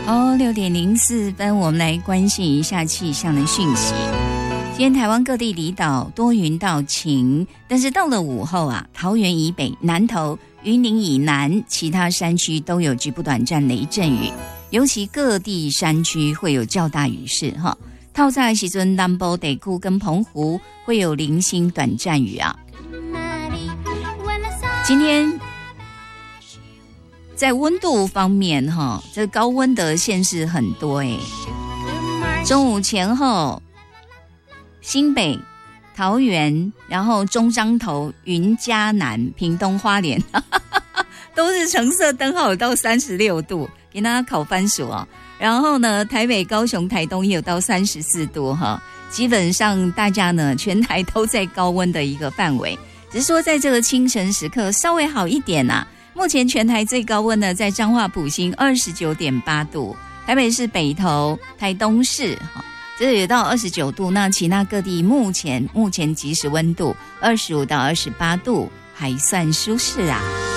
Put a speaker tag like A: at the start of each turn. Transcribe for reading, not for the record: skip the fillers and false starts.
A: 好，6:04，我们来关心一下气象的讯息。今天台湾各地离岛多云到晴，但是到了午后啊，桃园以北、南投、云林以南其他山区都有局部短暂雷阵雨，尤其各地山区会有较大雨势哈。透早的时阵，南部地区跟澎湖会有零星短暂雨啊。今天在温度方面哈，这高温的县市很多中午前后，新北、桃园，然后中彰投、云嘉南、屏东、花莲都是橙色灯号，有到36度，给大家烤番薯哦。然后呢，台北、高雄、台东也有到34度哈。基本上大家呢，全台都在高温的一个范围，只是说在这个清晨时刻稍微好一点啊。目前全台最高温呢，在彰化埔心 29.8 度，台北市北投、台东市这也到29度，那其他各地目前即时温度25到28度，还算舒适啊。